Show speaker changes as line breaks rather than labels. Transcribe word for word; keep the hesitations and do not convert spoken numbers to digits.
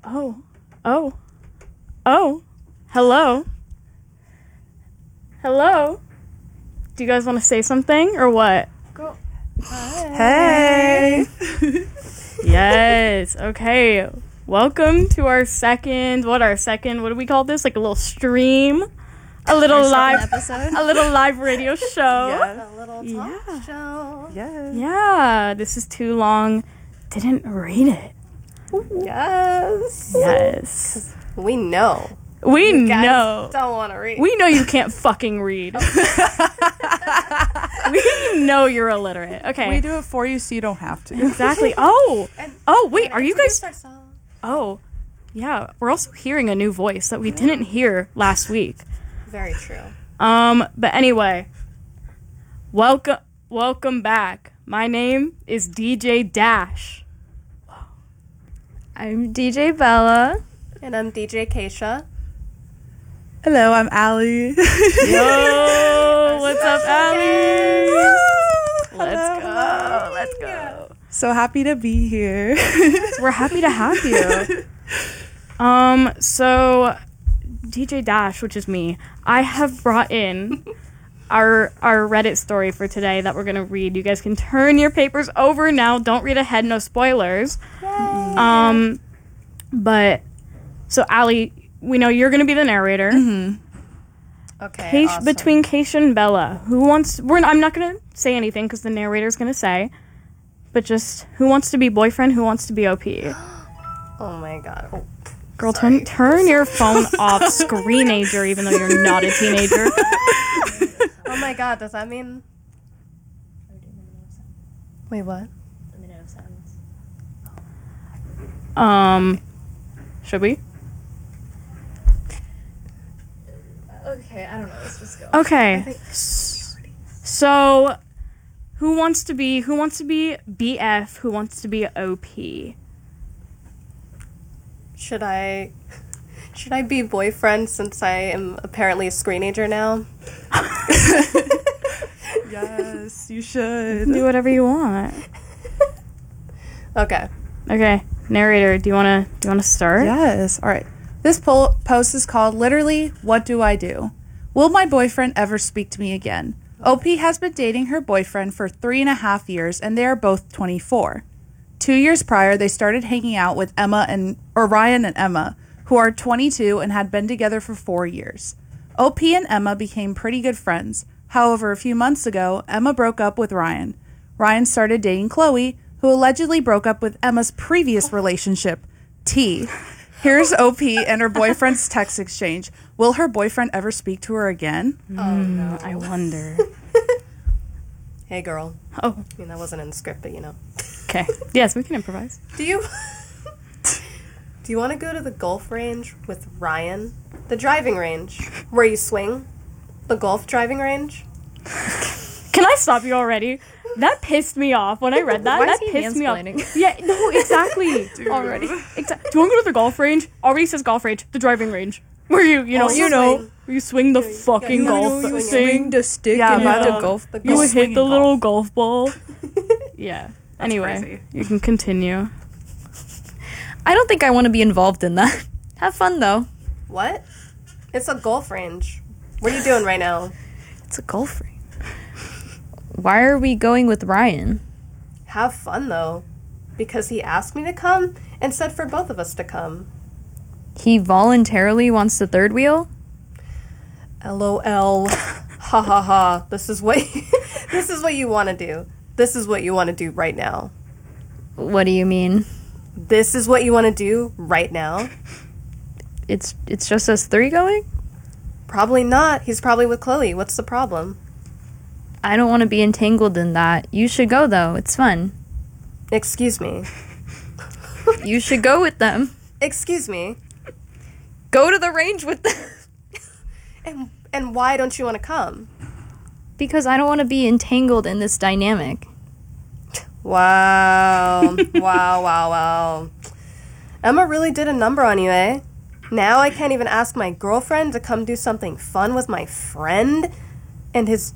Oh. Oh. Oh. Hello. Hello. Do you guys want to say something or what?
Go.
Hey. Yes. Okay. Welcome to our second, what our second, what do we call this? Like a little stream? A little
Our
live
episode.
A little live radio show.
Yes.
A little talk
Yeah.
show.
Yes.
Yeah, this is too long. Didn't read it.
Yes.
Yes.
We know.
We
You guys
know.
Don't want to read.
We know you can't fucking read. We know you're illiterate. Okay.
We do it for you so you don't have to.
Exactly. Oh.
And
Oh, wait,
wanna
are you
introduce
guys
ourselves?
Oh. Yeah, we're also hearing a new voice that we didn't hear last week.
Very true.
Um, but anyway, welcome welcome back. My name is D J Dash.
I'm D J Bella.
And I'm D J Keisha.
Hello, I'm Allie.
Yo, what's up, Allie? Let's
Hello.
go. Let's go.
So happy to be here.
We're happy to have you. Um, so D J Dash, which is me, I have brought in our our Reddit story for today that we're gonna read. You guys can turn your papers over now. Don't read ahead, no spoilers. Um, but so Allie, we know you're gonna be the narrator.
Mm-hmm.
Okay.
Keish,
awesome.
Between Keisha and Bella, who wants? We're. I'm not gonna say anything because the narrator's gonna say. But just who wants to be boyfriend? Who wants to be O P?
Oh my god. Oh,
Girl,
sorry.
turn turn your phone off, screenager, even though you're not a teenager.
Oh my god. Does that mean? Wait, what?
Um, should we?
Okay, I don't know. Let's just go.
Okay. S- So, who wants to be? Who wants to be B F? Who wants to be O P?
Should I? Should I be boyfriend since I am apparently a screenager now?
Yes, you should.
Do whatever you want.
Okay.
Okay, narrator, do you wanna do you wanna start?
Yes. All right. This po- post is called literally, What Do I Do? Will my boyfriend ever speak to me again? O P has been dating her boyfriend for three and a half years, and they are both twenty-four. Two years prior, they started hanging out with Emma and or Ryan and Emma, who are twenty-two and had been together for four years. O P and Emma became pretty good friends. However, a few months ago, Emma broke up with Ryan. Ryan started dating Chloe, who allegedly broke up with Emma's previous relationship, T. Here's O P and her boyfriend's text exchange. Will her boyfriend ever speak to her again?
Oh no.
I wonder.
Hey girl.
Oh,
I mean that wasn't in the script, but you know.
okay. Yes, we can improvise.
Do you Do you want to go to the golf range with Ryan? The driving range where you swing? The golf driving range?
Can I stop you already? That pissed me off when I read that.
Why
that
is he
pissed me off.
mansplaining?
Yeah, no, exactly. Already. Exa- Do you want to go to the golf range? Already says golf range. The driving range. Where you, you know,
Oh,
you
swing.
know, where you swing the fucking
you
golf
swing it.
thing.
the stick
Yeah,
and
by
hit
the-
the golf.
The
You
golf
would hit
swinging
the
golf.
little golf ball. Yeah. Anyway,
crazy.
you can continue.
I don't think I want to be involved in that. Have fun though.
What? It's a golf range. What are you doing right now?
It's a golf ring. Why are we going with Ryan?
Have fun though. Because he asked me to come and said for both of us to come.
He voluntarily wants the third wheel?
LOL. Ha ha ha. This is what this is what you want to do. This is what you want to do right now.
What do you mean?
This is what you want to do right now?
It's it's just us three going?
Probably not. He's probably with Chloe. What's the problem?
I don't want to be entangled in that. You should go though. It's fun.
Excuse me.
You should go with them.
Excuse me.
Go to the range with them.
And and why don't you want to come?
Because I don't want to be entangled in this dynamic.
Wow. wow, wow, wow. Emma really did a number on you, eh? Now I can't even ask my girlfriend to come do something fun with my friend and his